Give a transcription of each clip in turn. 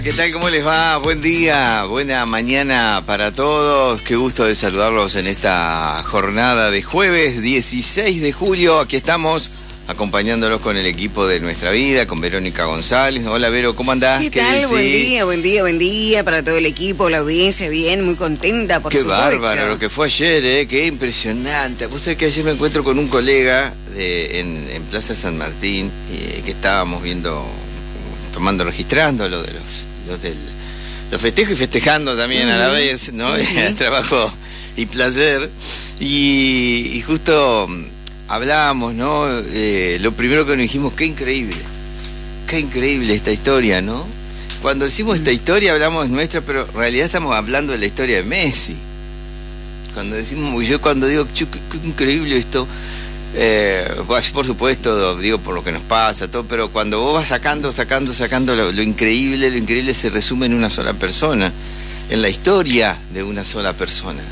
¿Qué tal? ¿Cómo les va? Buen día, buena mañana para todos. Qué gusto de saludarlos en esta jornada de jueves 16 de julio. Aquí estamos acompañándolos con el equipo de Nuestra Vida, con Verónica González. Hola Vero, ¿cómo andás? ¿Qué tal? Buen día para todo el equipo, la audiencia, bien, muy contenta, por supuesto. Qué bárbaro lo que fue ayer, qué impresionante. Vos sabés que ayer me encuentro con un colega en Plaza San Martín, que estábamos registrando lo de los festejos y festejando también a la vez, ¿no? Sí. Trabajo y placer. Y justo hablábamos, ¿no? Lo primero que nos dijimos, qué increíble esta historia, ¿no? Cuando decimos esta historia hablamos nuestra, pero en realidad estamos hablando de la historia de Messi. Cuando digo, qué increíble esto, por supuesto, digo por lo que nos pasa, todo, pero cuando vos vas sacando lo increíble se resume en una sola persona, en la historia de una sola persona.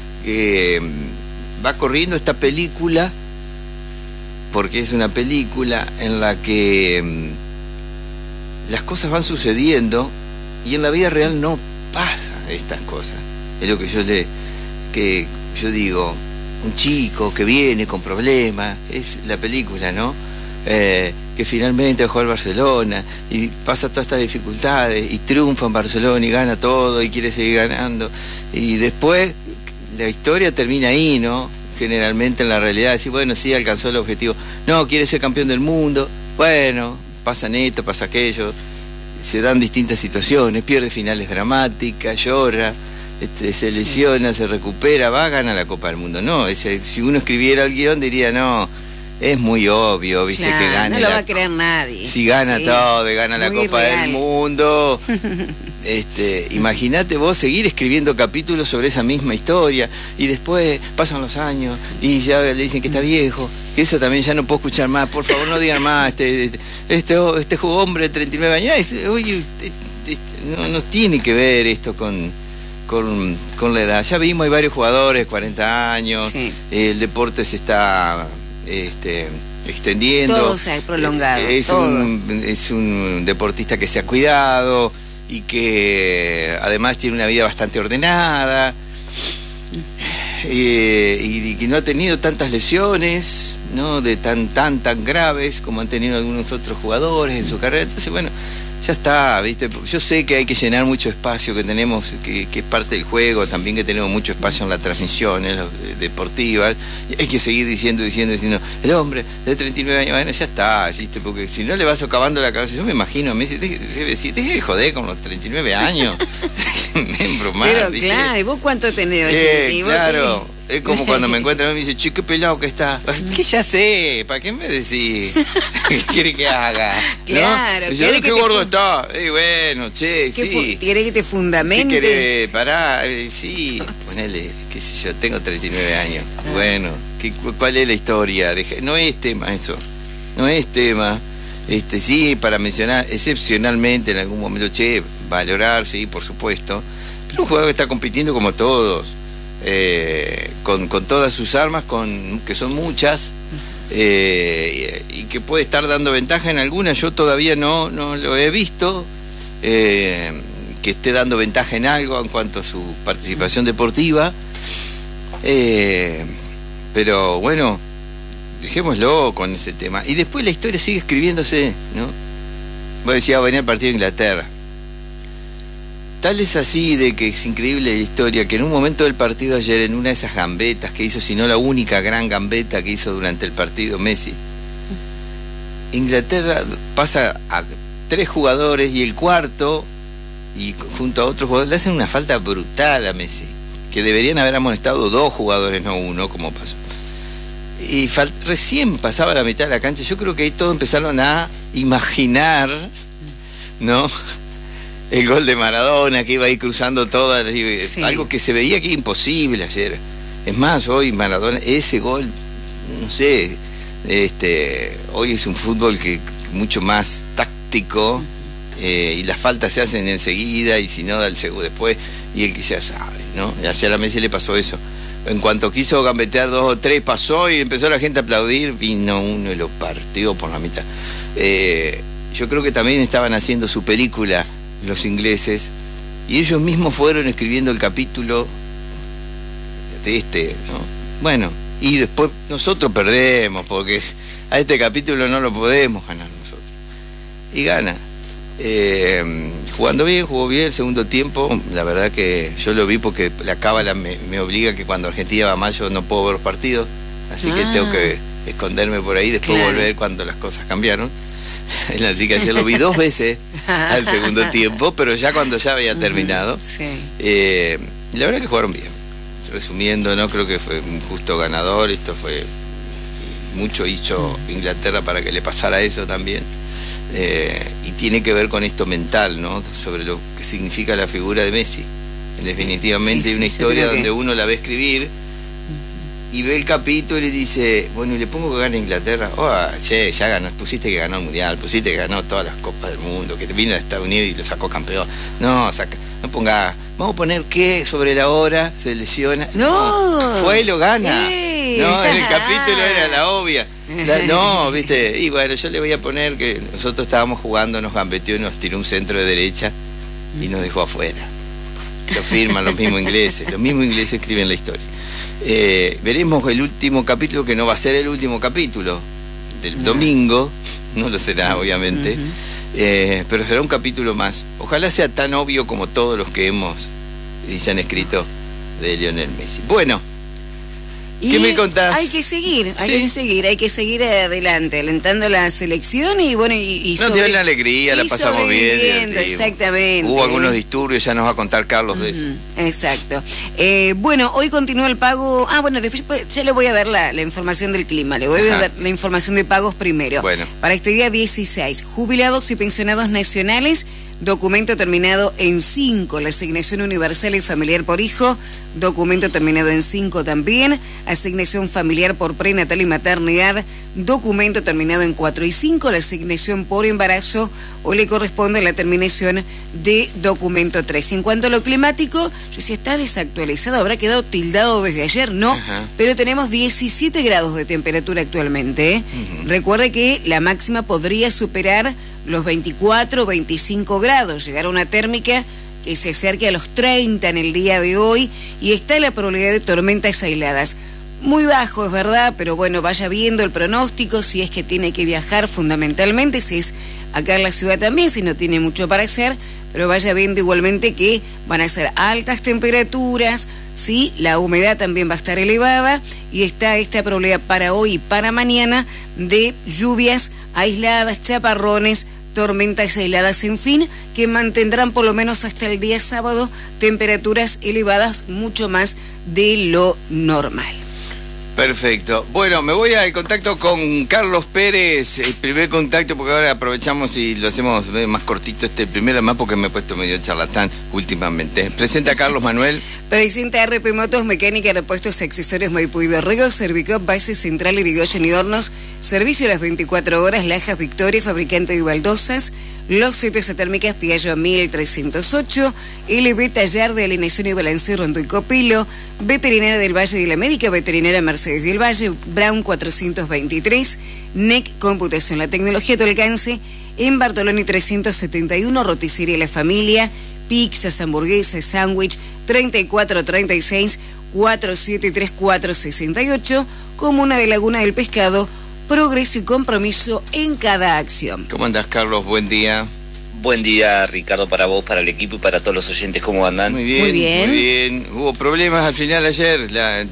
Va corriendo esta película, porque es una película en la que las cosas van sucediendo y en la vida real no pasa estas cosas. Es lo que yo digo. Un chico que viene con problemas, es la película, ¿no? Que finalmente dejó al Barcelona y pasa todas estas dificultades y triunfa en Barcelona y gana todo y quiere seguir ganando. Y después la historia termina ahí, ¿no? Generalmente en la realidad, decir, bueno, sí, alcanzó el objetivo. No, quiere ser campeón del mundo. Bueno, pasan esto, pasa aquello. Se dan distintas situaciones, pierde finales dramáticas, llora. Se lesiona, se recupera, va a ganar la Copa del Mundo. No, si uno escribiera el guión diría, no, es muy obvio, viste, claro, que gane. No lo va a creer nadie. Si gana todo, gana la Copa del Mundo. Imagínate vos seguir escribiendo capítulos sobre esa misma historia y después pasan los años y ya le dicen que está viejo, que eso también ya no puedo escuchar más. Por favor, no digan más, este hombre de 39 años, oye, no tiene que ver esto con la edad. Ya vimos, hay varios jugadores, 40 años, sí. El deporte se está extendiendo. Todo se ha prolongado. Es un deportista que se ha cuidado y que además tiene una vida bastante ordenada y que no ha tenido tantas lesiones, ¿no? De tan graves como han tenido algunos otros jugadores en su carrera. Entonces, bueno, ya está, ¿viste? Yo sé que hay que llenar mucho espacio que tenemos, que es parte del juego, también que tenemos mucho espacio en las transmisiones deportivas. Hay que seguir diciendo, el hombre de 39 años, bueno, ya está, ¿viste? Porque si no le vas acabando la cabeza, yo me imagino a Messi, deje de joder con los 39 años. Pero ¿viste? Claro, ¿y vos cuánto tenés? Claro. Es como cuando me encuentran y me dicen, che, qué pelado que está. Que ya sé, ¿para qué me decís? ¿Qué quiere que haga? Claro. ¿No? Yo, qué gordo está. Bueno, che, sí. ¿Quiere que te fundamente? ¿Qué querés? Pará, sí. Ponele, qué sé yo, tengo 39 años. Bueno, ¿cuál es la historia? No es tema eso. No es tema. Sí, para mencionar excepcionalmente en algún momento, che, valorar, sí, por supuesto. Pero un jugador que está compitiendo como todos. Con todas sus armas, que son muchas, y que puede estar dando ventaja en algunas. Yo todavía no lo he visto que esté dando ventaja en algo en cuanto a su participación deportiva, pero bueno, dejémoslo con ese tema. Y después la historia sigue escribiéndose, ¿no? Vos decías, va a venir el partido de Inglaterra. Tal es así de que es increíble la historia que en un momento del partido ayer, en una de esas gambetas que hizo, si no la única gran gambeta que hizo durante el partido Messi, Inglaterra pasa a 3 jugadores y el cuarto, y junto a otros jugadores, le hacen una falta brutal a Messi, que deberían haber amonestado 2 jugadores, no 1, como pasó. Y recién pasaba la mitad de la cancha, yo creo que ahí todos empezaron a imaginar, ¿no?, el gol de Maradona, que iba ahí cruzando todas, sí. Algo que se veía que era imposible ayer. Es más, hoy Maradona, ese gol, no sé, hoy es un fútbol que mucho más táctico, y las faltas se hacen enseguida, y si no, da el segundo después, y el que ya sabe, ¿no? Y hacia la Messi le pasó eso. En cuanto quiso gambetear 2 o 3, pasó y empezó la gente a aplaudir, vino uno y lo partió por la mitad. Yo creo que también estaban haciendo su película los ingleses, y ellos mismos fueron escribiendo el capítulo de ¿no? Bueno, y después nosotros perdemos, porque a este capítulo no lo podemos ganar nosotros. Y gana. Jugando bien, jugó bien el segundo tiempo. La verdad que yo lo vi porque la cábala me obliga que cuando Argentina va mal yo no puedo ver los partidos, así que tengo que esconderme por ahí, después volver cuando las cosas cambiaron. Así que ayer lo vi 2 veces al segundo tiempo, pero ya cuando ya había terminado. La verdad que jugaron bien. Resumiendo, no creo que fue un justo ganador. Esto fue mucho hizo Inglaterra para que le pasara eso también. Y tiene que ver con esto mental, ¿no? Sobre lo que significa la figura de Messi. Definitivamente hay una historia donde uno la ve escribir y ve el capítulo y dice, bueno, y le pongo que gane Inglaterra. Che, ya ganó, pusiste que ganó el Mundial, pusiste que ganó todas las Copas del Mundo, que vino de Estados Unidos y lo sacó campeón. No ponga, vamos a poner que sobre la hora se lesiona. No, fue y lo gana. No, en el capítulo era la obvia. No, viste, y bueno, yo le voy a poner que nosotros estábamos jugando, nos gambeteó y nos tiró un centro de derecha y nos dejó afuera. Lo firman los mismos ingleses escriben la historia. Veremos el último capítulo, que no va a ser el último capítulo del domingo, no lo será obviamente, pero será un capítulo más. Ojalá sea tan obvio como todos los que hemos y se han escrito de Lionel Messi. Bueno, ¿qué me contás? Hay que seguir adelante, alentando la selección y bueno, nos dio la alegría, la pasamos bien. Exactamente. Hubo algunos disturbios, ya nos va a contar Carlos de eso. Exacto. Bueno, hoy continúa el pago. Después ya le voy a dar la información del clima, le voy a dar la información de pagos primero. Bueno. Para este día 16, jubilados y pensionados nacionales, documento terminado en 5, la asignación universal y familiar por hijo, documento terminado en 5 también, asignación familiar por prenatal y maternidad, documento terminado en 4 y 5, la asignación por embarazo o le corresponde la terminación de documento 3. En cuanto a lo climático, yo decía, está desactualizado, habrá quedado tildado desde ayer, no, pero tenemos 17 grados de temperatura actualmente. Recuerde que la máxima podría superar los 24 o 25 grados, llegar a una térmica que se acerque a los 30 en el día de hoy y está la probabilidad de tormentas aisladas. Muy bajo, es verdad, pero bueno, vaya viendo el pronóstico, si es que tiene que viajar fundamentalmente, si es acá en la ciudad también, si no tiene mucho para hacer, pero vaya viendo igualmente que van a ser altas temperaturas, sí, la humedad también va a estar elevada y está esta probabilidad para hoy y para mañana de lluvias aisladas, chaparrones, tormentas aisladas, en fin, que mantendrán por lo menos hasta el día sábado temperaturas elevadas mucho más de lo normal. Perfecto. Bueno, me voy al contacto con Carlos Pérez, el primer contacto, porque ahora aprovechamos y lo hacemos más cortito primer, además porque me he puesto medio charlatán últimamente. Presenta a Carlos Manuel. Presenta RP Motos, mecánica, repuestos, accesorios, Maipú y Dorrego, Servicop, base central, Irigoyen y Hornos, servicio a las 24 horas, Lajas Victoria, fabricante de baldosas, los CTC térmicas Piaggio 1308, LB Tallar de Alineación y Balanceo Rondo y Copilo, Veterinaria del Valle de la Médica, Veterinaria Mercedes del Valle, Brown 423, NEC Computación, la tecnología a tu alcance, en Bartoloni 371, Roticería La Familia, pizzas, hamburguesas, sándwich, 3436 4734 68, Comuna de Laguna del Pescado, progreso y compromiso en cada acción. ¿Cómo andás, Carlos? Buen día. Buen día, Ricardo, para vos, para el equipo y para todos los oyentes. ¿Cómo andan? Muy bien, muy bien. Muy bien. Hubo problemas al final ayer, la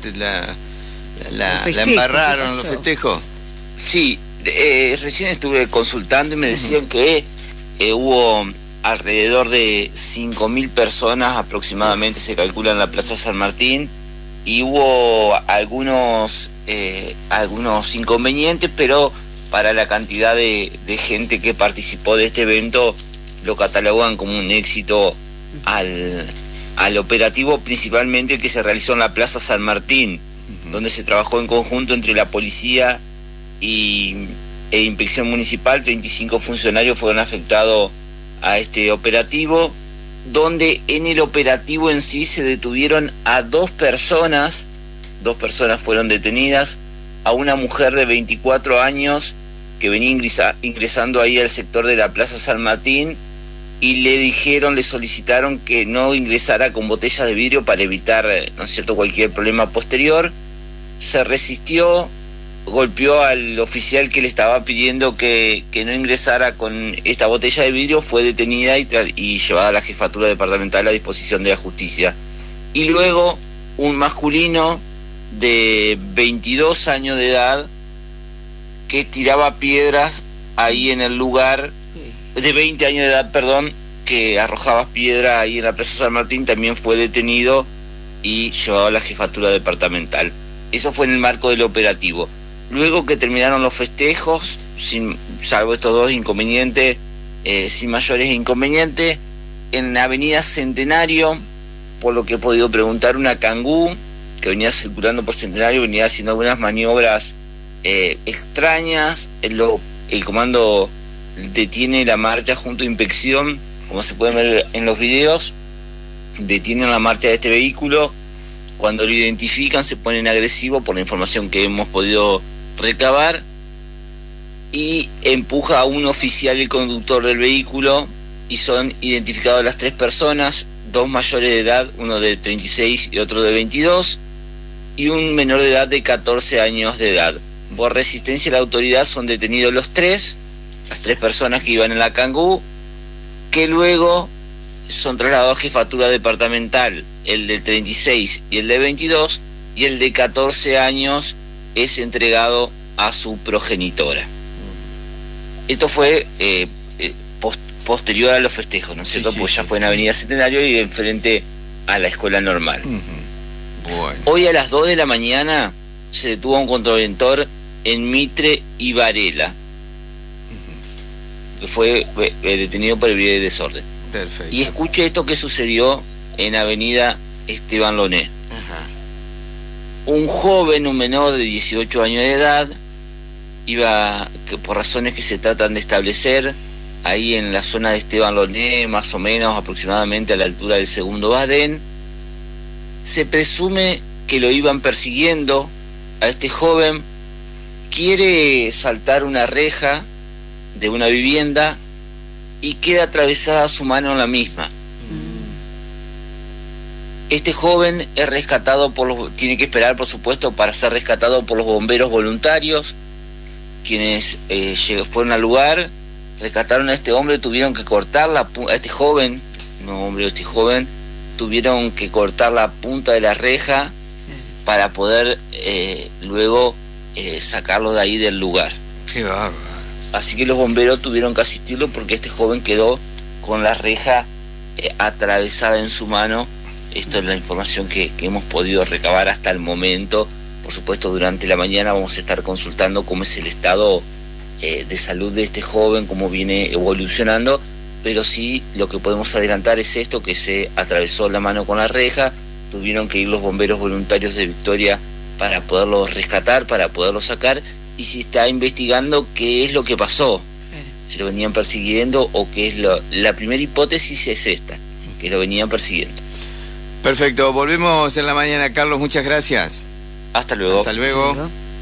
embarraron los festejos. Sí, recién estuve consultando y me decían que hubo alrededor de 5.000 personas aproximadamente, se calcula, en la Plaza San Martín, y hubo algunos inconvenientes, pero para la cantidad de gente que participó de este evento lo catalogan como un éxito al operativo, principalmente el que se realizó en la Plaza San Martín, donde se trabajó en conjunto entre la policía e inspección municipal. 35 funcionarios fueron afectados a este operativo, donde en el operativo en sí se detuvieron a 2 personas fueron detenidas, a una mujer de 24 años que venía ingresando ahí al sector de la Plaza San Martín, y le solicitaron que no ingresara con botellas de vidrio para evitar, ¿no es cierto?, cualquier problema posterior. Se resistió, golpeó al oficial que le estaba pidiendo que no ingresara con esta botella de vidrio, fue detenida y llevada a la jefatura departamental a disposición de la justicia. Y luego un masculino de 22 años de edad que tiraba piedras ahí en el lugar, de 20 años de edad, perdón, que arrojaba piedras ahí en la Plaza San Martín, también fue detenido y llevado a la jefatura departamental. Eso fue en el marco del operativo. Luego que terminaron los festejos, salvo estos dos inconvenientes, sin mayores inconvenientes, en la avenida Centenario, por lo que he podido preguntar, una Kangoo que venía circulando por Centenario, venía haciendo algunas maniobras extrañas. El comando detiene la marcha junto a inspección, como se puede ver en los videos, detienen la marcha de este vehículo. Cuando lo identifican se ponen agresivos por la información que hemos podido recabar, y empuja a un oficial, el conductor del vehículo, y son identificados las 3 personas, 2 mayores de edad, uno de 36 y otro de 22, y un menor de edad de 14 años de edad. Por resistencia a la autoridad son detenidos las 3 personas que iban en la Kangoo, que luego son trasladados a jefatura departamental, el de 36 y el de 22, y el de 14 años es entregado a su progenitora. Esto fue posterior a los festejos, ¿no es cierto? Pues ya fue en Avenida Centenario y enfrente a la escuela normal. Bueno. Hoy a las 2 de la mañana se detuvo a un contraventor en Mitre y Varela. Fue detenido por el de desorden. Perfecto. Y escuche esto que sucedió en Avenida Esteban Loné. Un joven, un menor de 18 años de edad, iba, por razones que se tratan de establecer, ahí en la zona de Esteban Loné, más o menos aproximadamente a la altura del segundo Badén. Se presume que lo iban persiguiendo a este joven. Quiere saltar una reja de una vivienda y queda atravesada su mano en la misma. Este joven es rescatado tiene que esperar, por supuesto, para ser rescatado por los bomberos voluntarios, quienes fueron al lugar, rescataron a este hombre, tuvieron que cortar tuvieron que cortar la punta de la reja para poder luego sacarlo de ahí del lugar. Qué bárbaro. Así que los bomberos tuvieron que asistirlo porque este joven quedó con la reja atravesada en su mano. Esto es la información que hemos podido recabar hasta el momento. Por supuesto, durante la mañana vamos a estar consultando cómo es el estado de salud de este joven, cómo viene evolucionando, pero sí lo que podemos adelantar es esto, que se atravesó la mano con la reja, tuvieron que ir los bomberos voluntarios de Victoria para poderlo rescatar, para poderlo sacar, y se está investigando qué es lo que pasó, si lo venían persiguiendo o qué es la primera hipótesis es esta, que lo venían persiguiendo. Perfecto, volvemos en la mañana, Carlos, muchas gracias. Hasta luego. Hasta luego.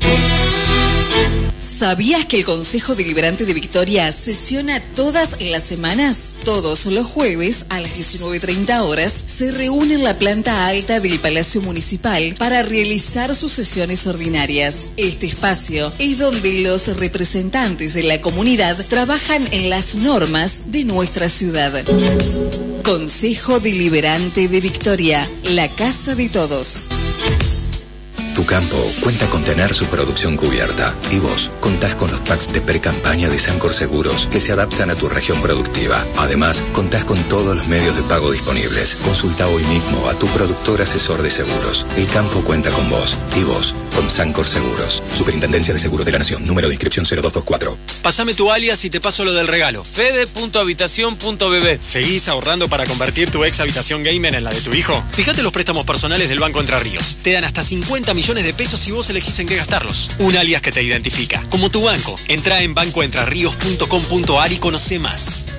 ¿Sabías que el Consejo Deliberante de Victoria sesiona todas las semanas? Todos los jueves a las 19:30 horas se reúne en la planta alta del Palacio Municipal para realizar sus sesiones ordinarias. Este espacio es donde los representantes de la comunidad trabajan en las normas de nuestra ciudad. Consejo Deliberante de Victoria, la casa de todos. Tu campo cuenta con tener su producción cubierta y vos contás con los packs de pre-campaña de Sancor Seguros que se adaptan a tu región productiva. Además, contás con todos los medios de pago disponibles. Consulta hoy mismo a tu productor asesor de seguros. El campo cuenta con vos y vos con Sancor Seguros. Superintendencia de Seguros de la Nación. Número de inscripción 0224. Pásame tu alias y te paso lo del regalo. Fede.habitación.bb. ¿Seguís ahorrando para convertir tu ex habitación gamer en la de tu hijo? Fíjate los préstamos personales del Banco Entre Ríos. Te dan hasta 50 millones de pesos y vos elegís en qué gastarlos. Un alias que te identifica, como tu banco. Entrá en bancoentrarrios.com.ar y conoce más.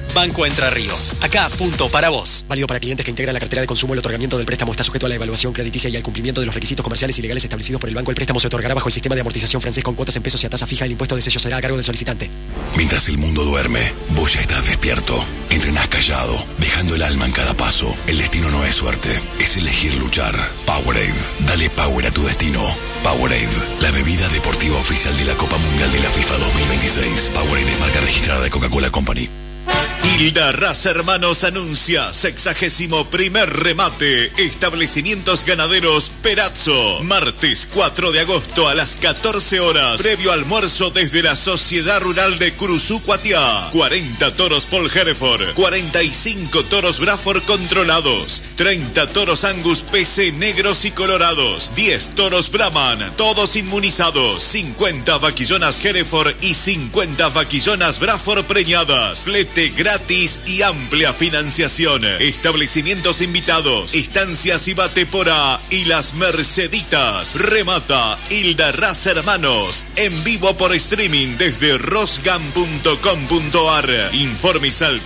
Banco Entre Ríos. Acá, punto para vos. Válido para clientes que integran la cartera de consumo. El otorgamiento del préstamo está sujeto a la evaluación crediticia y al cumplimiento de los requisitos comerciales y legales establecidos por el banco. El préstamo se otorgará bajo el sistema de amortización francés con cuotas en pesos y a tasa fija. El impuesto de sello será a cargo del solicitante. Mientras el mundo duerme, vos ya estás despierto. Entrenás callado, dejando el alma en cada paso. El destino no es suerte, es elegir luchar. Powerade. Dale power a tu destino. Powerade, la bebida deportiva oficial de la Copa Mundial de la FIFA 2026. Powerade es marca registrada de Coca-Cola Company. Hilda Raz Hermanos anuncia 61º remate. Establecimientos ganaderos Perazzo. Martes 4 de agosto a las 14 horas. Previo almuerzo desde la Sociedad Rural de Curuzú, Cuatiá. 40 toros Paul Hereford. 45 toros Braford controlados. 30 toros Angus PC negros y colorados. 10 toros Brahman, todos inmunizados. 50 vaquillonas Hereford y 50 vaquillonas Braford preñadas. Flete gratis y amplia financiación. Establecimientos invitados. Estancias Ibatepora y Las Merceditas. Remata Hilda Raz Hermanos. En vivo por streaming desde rosgan.com.ar. Informes al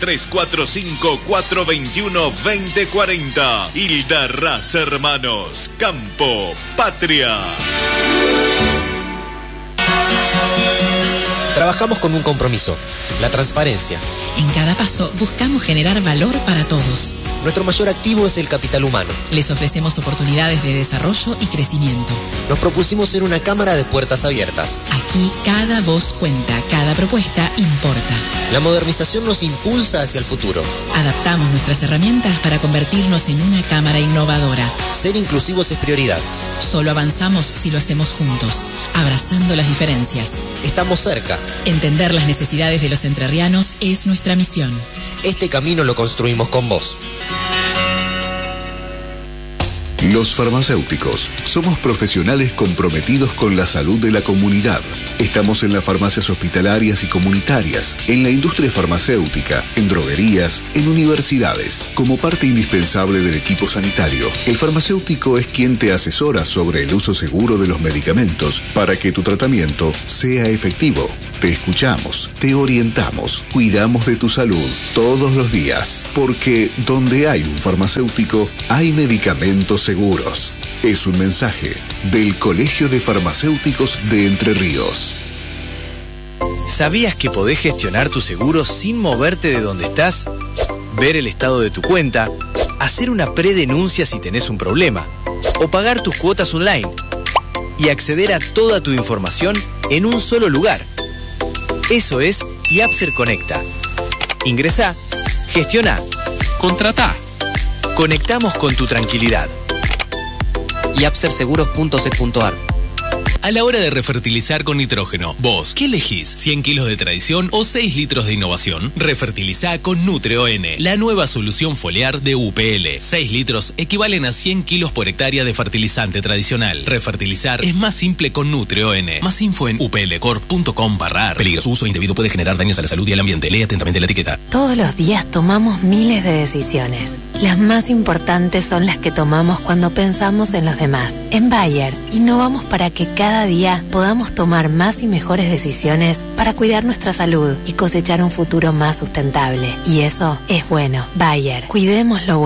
345-421-2040. Hilda Raz Hermanos. Campo, patria. Trabajamos con un compromiso, la transparencia. En cada paso buscamos generar valor para todos. Nuestro mayor activo es el capital humano. Les ofrecemos oportunidades de desarrollo y crecimiento. Nos propusimos ser una cámara de puertas abiertas. Aquí cada voz cuenta, cada propuesta importa. La modernización nos impulsa hacia el futuro. Adaptamos nuestras herramientas para convertirnos en una cámara innovadora. Ser inclusivos es prioridad. Solo avanzamos si lo hacemos juntos, abrazando las diferencias. Estamos cerca. Entender las necesidades de los entrerrianos es nuestra misión. Este camino lo construimos con vos. Los farmacéuticos somos profesionales comprometidos con la salud de la comunidad. Estamos en las farmacias hospitalarias y comunitarias, en la industria farmacéutica, en droguerías, en universidades. Como parte indispensable del equipo sanitario, el farmacéutico es quien te asesora sobre el uso seguro de los medicamentos para que tu tratamiento sea efectivo. Te escuchamos, te orientamos, cuidamos de tu salud todos los días, porque donde hay un farmacéutico, hay medicamentos seguros. Es un mensaje del Colegio de Farmacéuticos de Entre Ríos. ¿Sabías que podés gestionar tu seguro sin moverte de donde estás? Ver el estado de tu cuenta, hacer una predenuncia si tenés un problema, o pagar tus cuotas online, y acceder a toda tu información en un solo lugar. Eso es Yapser Conecta. Ingresá, gestiona, contratá. Conectamos con tu tranquilidad. yapserseguros.sec.ar. A la hora de refertilizar con nitrógeno, vos, ¿qué elegís? ¿100 kilos de tradición o 6 litros de innovación? Refertilizá con Nutreo-N, la nueva solución foliar de UPL. 6 litros equivalen a 100 kilos por hectárea de fertilizante tradicional. Refertilizar es más simple con Nutreo-N. Más info en uplcorp.com/ar. Peligro, su uso indebido puede generar daños a la salud y al ambiente. Lee atentamente la etiqueta. Todos los días tomamos miles de decisiones. Las más importantes son las que tomamos cuando pensamos en los demás. En Bayer, innovamos para que cada día podamos tomar más y mejores decisiones para cuidar nuestra salud y cosechar un futuro más sustentable. Y eso es bueno. Bayer, cuidemos lo bueno.